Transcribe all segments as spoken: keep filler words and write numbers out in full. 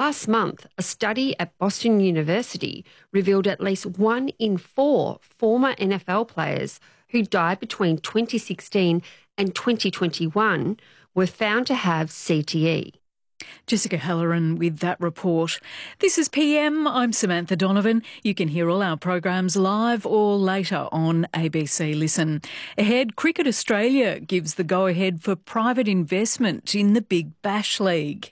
Last month, a study at Boston University revealed at least one in four former N F L players who died between twenty sixteen and twenty twenty-one were found to have C T E. Jessica Halloran with that report. This is P M. I'm Samantha Donovan. You can hear all our programs live or later on A B C Listen. Ahead, Cricket Australia gives the go-ahead for private investment in the Big Bash League.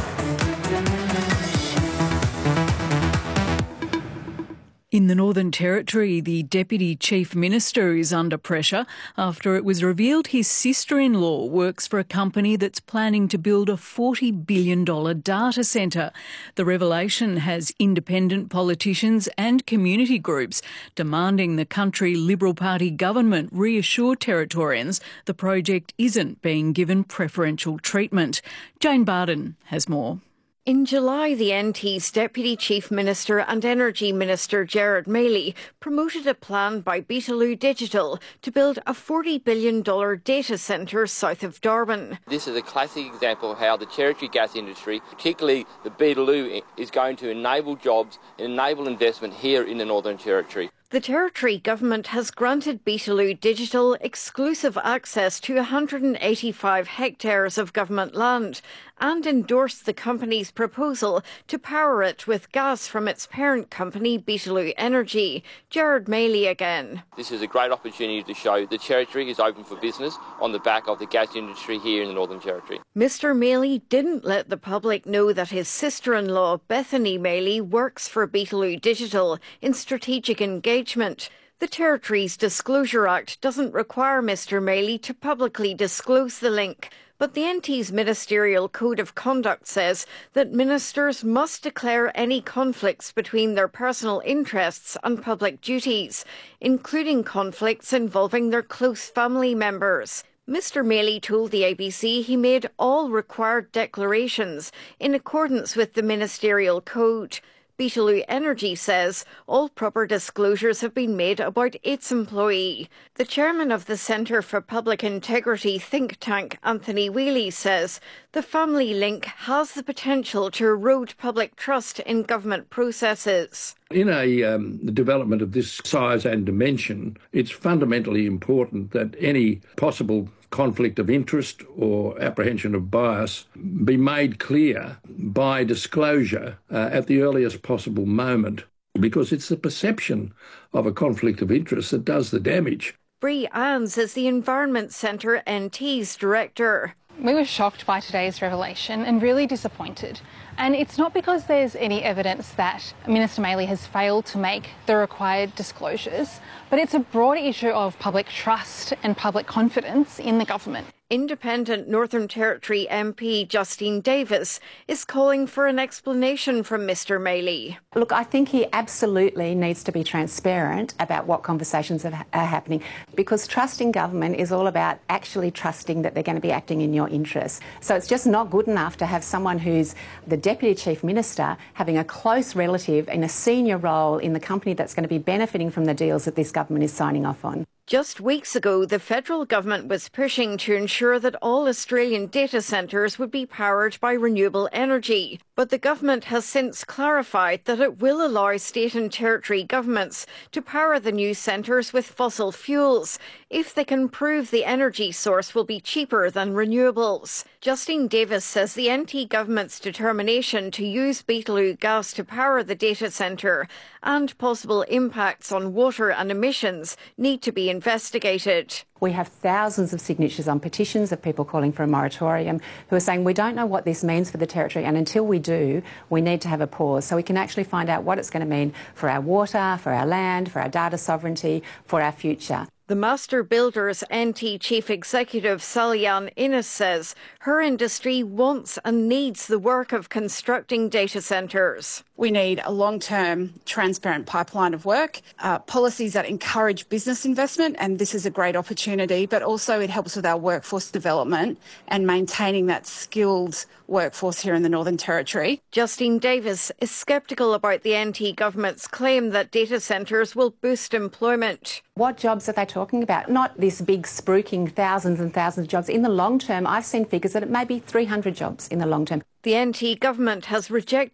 In the Northern Territory, the Deputy Chief Minister is under pressure after it was revealed his sister-in-law works for a company that's planning to build a forty billion dollars data centre. The revelation has independent politicians and community groups demanding the country Liberal Party government reassure Territorians the project isn't being given preferential treatment. Jane Barden has more. In July, the N T's Deputy Chief Minister and Energy Minister Gerard Maley promoted a plan by Beetaloo Digital to build a forty billion dollars data centre south of Darwin. This is a classic example of how the Territory gas industry, particularly the Beetaloo, is going to enable jobs and enable investment here in the Northern Territory. The Territory Government has granted Beetaloo Digital exclusive access to one hundred eighty-five hectares of government land and endorsed the company's proposal to power it with gas from its parent company, Beetaloo Energy. Gerard Maley again. This is a great opportunity to show the Territory is open for business on the back of the gas industry here in the Northern Territory. Mister Maley didn't let the public know that his sister-in-law, Bethany Maley, works for Beetaloo Digital in strategic engagement. The Territory's Disclosure Act doesn't require Mister Maley to publicly disclose the link, but the N T's Ministerial Code of Conduct says that ministers must declare any conflicts between their personal interests and public duties, including conflicts involving their close family members. Mister Maley told the A B C he made all required declarations in accordance with the Ministerial Code. Beetaloo Energy says all proper disclosures have been made about its employee. The chairman of the Centre for Public Integrity think tank, Anthony Wheely, says the family link has the potential to erode public trust in government processes. In a um, development of this size and dimension, it's fundamentally important that any possible conflict of interest or apprehension of bias be made clear by disclosure uh, at the earliest possible moment, because it's the perception of a conflict of interest that does the damage. Bree Ann's is the Environment Centre N T's director. We were shocked by today's revelation and really disappointed. And it's not because there's any evidence that Minister Maley has failed to make the required disclosures, but it's a broader issue of public trust and public confidence in the government. Independent Northern Territory M P Justine Davis is calling for an explanation from Mister Maley. Look, I think he absolutely needs to be transparent about what conversations are, are happening, because trust in government is all about actually trusting that they're going to be acting in your interests. So it's just not good enough to have someone who's the Deputy Chief Minister having a close relative in a senior role in the company that's going to be benefiting from the deals that this government is signing off on. Just weeks ago, the federal government was pushing to ensure that all Australian data centres would be powered by renewable energy. But the government has since clarified that it will allow state and territory governments to power the new centres with fossil fuels if they can prove the energy source will be cheaper than renewables. Justine Davis says the N T government's determination to use Beetaloo gas to power the data centre and possible impacts on water and emissions need to be investigated. We have thousands of signatures on petitions of people calling for a moratorium who are saying we don't know what this means for the Territory, and until we do, we need to have a pause so we can actually find out what it's going to mean for our water, for our land, for our data sovereignty, for our future. The Master Builders N T Chief Executive Sally-Ann Innes says her industry wants and needs the work of constructing data centres. We need a long-term, transparent pipeline of work, uh, policies that encourage business investment, and this is a great opportunity, but also it helps with our workforce development and maintaining that skilled workforce here in the Northern Territory. Justine Davis is sceptical about the N T government's claim that data centres will boost employment. What jobs are they talking about? Not this big spruiking thousands and thousands of jobs. In the long term, I've seen figures that it may be three hundred jobs in the long term. The N T government has rejected